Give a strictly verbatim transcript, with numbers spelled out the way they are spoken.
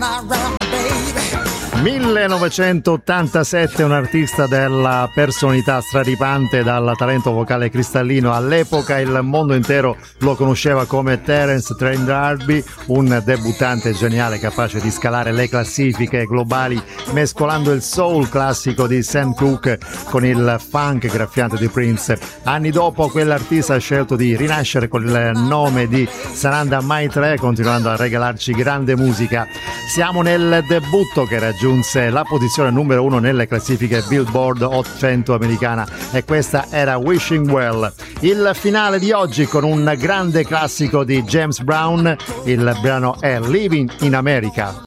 millenovecentottantasette, un artista della personalità straripante, dal talento vocale cristallino. All'epoca il mondo intero lo conosceva come Terence Trent D'Arby, un debuttante geniale capace di scalare le classifiche globali mescolando il soul classico di Sam Cooke con il funk graffiante di Prince. Anni dopo quell'artista ha scelto di rinascere con il nome di Sananda Maitrey, continuando a regalarci grande musica. Siamo nel debutto che raggiunge la posizione numero uno nelle classifiche Billboard Hot cento americana, e questa era Wishing Well. Il finale di oggi con un grande classico di James Brown, il brano è Living in America.